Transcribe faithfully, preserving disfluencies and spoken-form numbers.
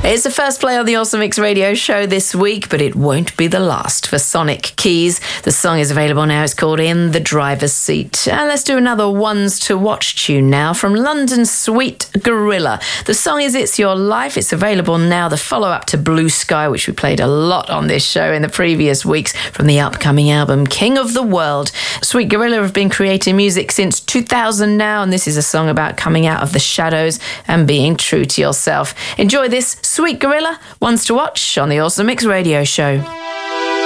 It's the first play on the Awesome Mix Radio Show this week, but it won't be the last for Sonic Keys. The song is available now. It's called In the Driver's Seat. And let's do another ones to watch tune now from London Sweet Gorilla. The song is It's Your Life. It's available now, the follow-up to Blue Sky, which we played a lot on this show in the previous weeks from the upcoming album King of the World. Sweet Gorilla have been creating music since two thousand now, and this is a song about coming out of the shadows and being true to yourself. Enjoy this, Sweet Gorilla, ones to watch on the Awesome Mix Radio Show.